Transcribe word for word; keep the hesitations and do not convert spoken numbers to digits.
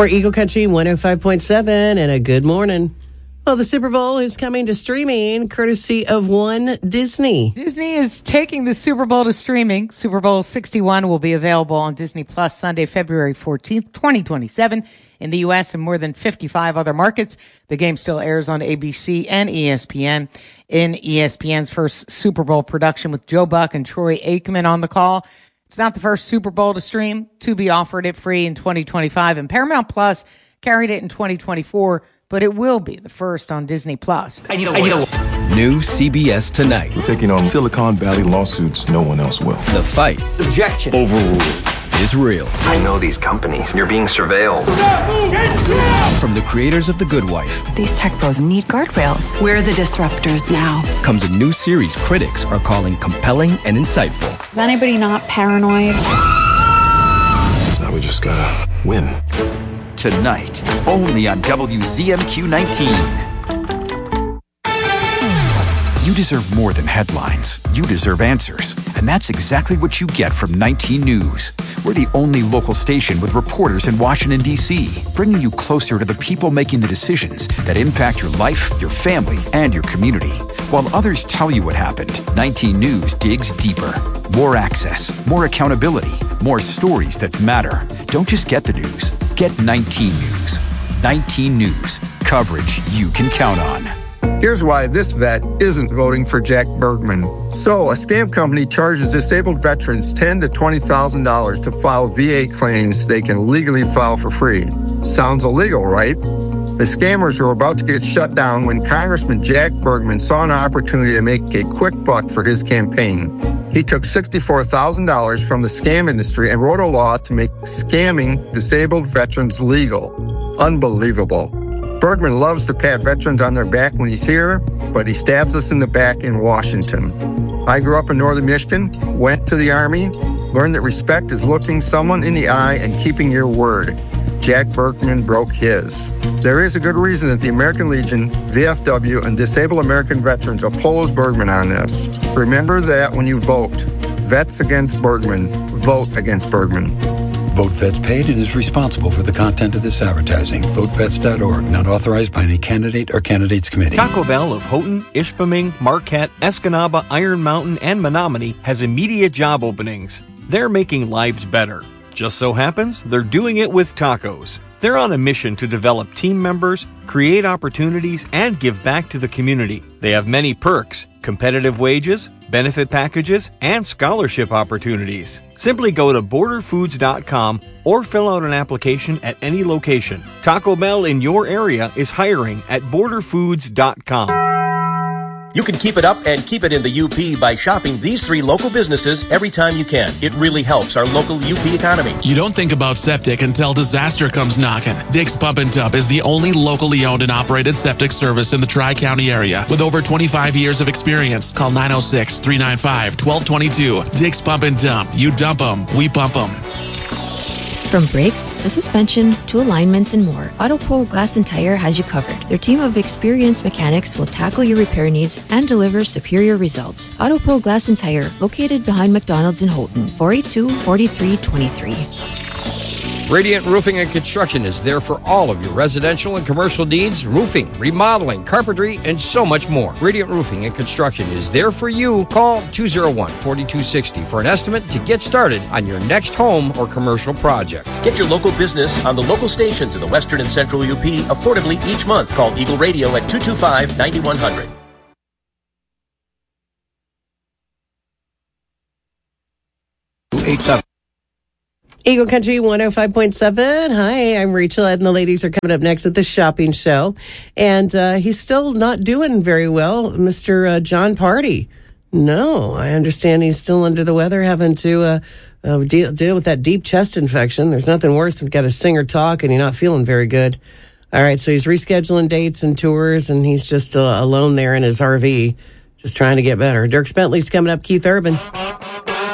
We're Eagle Country one oh five point seven, and a good morning. Well, the Super Bowl is coming to streaming courtesy of One Disney. Disney is taking the Super Bowl to streaming. Super Bowl sixty-one will be available on Disney Plus Sunday, February fourteenth, twenty twenty-seven in the U S and more than fifty-five other markets. The game still airs on A B C and E S P N. In E S P N's first Super Bowl production with Joe Buck and Troy Aikman on the call. It's not the first Super Bowl to stream. Tubi offered it free in twenty twenty-five, and Paramount Plus carried it in twenty twenty-four, but it will be the first on Disney Plus. I need a, I need a... New C B S Tonight. We're taking on Silicon Valley lawsuits no one else will. The fight. Objection. Overruled. Is real. I know these companies. You're being surveilled. From the creators of The Good Wife. These tech bros need guardrails. We're the disruptors now. Comes a new series critics are calling compelling and insightful. Is anybody not paranoid? Now we just gotta win. Tonight, only on W Z M Q nineteen. You deserve more than headlines. You deserve answers. And that's exactly what you get from nineteen News. We're the only local station with reporters in Washington, D C, bringing you closer to the people making the decisions that impact your life, your family, and your community. While others tell you what happened, nineteen News digs deeper. More access, more accountability, more stories that matter. Don't just get the news. Get nineteen News. nineteen News. Coverage you can count on. Here's why this vet isn't voting for Jack Bergman. So, a scam company charges disabled veterans ten thousand to twenty thousand dollars to file V A claims they can legally file for free. Sounds illegal, right? The scammers were about to get shut down when Congressman Jack Bergman saw an opportunity to make a quick buck for his campaign. He took sixty-four thousand dollars from the scam industry and wrote a law to make scamming disabled veterans legal. Unbelievable. Bergman loves to pat veterans on their back when he's here, but he stabs us in the back in Washington. I grew up in northern Michigan, went to the Army, learned that respect is looking someone in the eye and keeping your word. Jack Bergman broke his. There is a good reason that the American Legion, V F W, and Disabled American Veterans oppose Bergman on this. Remember that when you vote. Vets against Bergman. Vote against Bergman. Vote Vets paid and is responsible for the content of this advertising. vote vets dot org, not authorized by any candidate or candidates committee. Taco Bell of Houghton, Ishpeming, Marquette, Escanaba, Iron Mountain, and Menominee has immediate job openings. They're making lives better. Just so happens they're doing it with tacos. They're on a mission to develop team members, create opportunities, and give back to the community. They have many perks, competitive wages, benefit packages, and scholarship opportunities. Simply go to border foods dot com or fill out an application at any location. Taco Bell in your area is hiring at border foods dot com. You can keep it up and keep it in the U P by shopping these three local businesses every time you can. It really helps our local U P economy. You don't think about septic until disaster comes knocking. Dick's Pump and Tub is the only locally owned and operated septic service in the Tri-County area with over twenty-five years of experience. Call nine oh six, three nine five, one two two two. Dick's Pump and Dump. You dump them, we pump them. From brakes to suspension to alignments and more, AutoPro Glass and Tire has you covered. Their team of experienced mechanics will tackle your repair needs and deliver superior results. AutoPro Glass and Tire, located behind McDonald's in Houghton, four eight two, four three two three. Radiant Roofing and Construction is there for all of your residential and commercial needs, roofing, remodeling, carpentry, and so much more. Radiant Roofing and Construction is there for you. Call two oh one, four two six oh for an estimate to get started on your next home or commercial project. Get your local business on the local stations in the western and central U P affordably each month. Call Eagle Radio at two two five, nine one zero zero. eight seven Eagle Country one oh five point seven. Hi, I'm Rachel, and the ladies are coming up next at the shopping show. And uh, he's still not doing very well, Mister Uh, John Party. No, I understand he's still under the weather, having to uh, uh, deal, deal with that deep chest infection. There's nothing worse than got a singer talk and you're not feeling very good. All right, so he's rescheduling dates and tours, and he's just uh, alone there in his R V, just trying to get better. Dirk Bentley's coming up, Keith Urban.